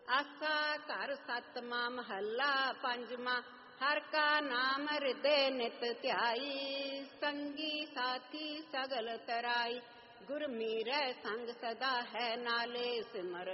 ਆਸਾ ਘਰ ਸਤਵਾਂ ਮਹੱਲਾ ਪੰਜਵਾਂ। ਹਰ ਕਾ ਨਾਮ ਹਿਰਦੇ ਨਿਤ ਧਿਆਈ, ਸੰਗੀ ਸਾਥੀ ਸਗਲ ਤਰਾਈ। ਗੁਰ ਮੀਰੈ ਸੰਗ ਸਦਾ ਹੈ ਨਾਲੇ, ਸਿਮਰ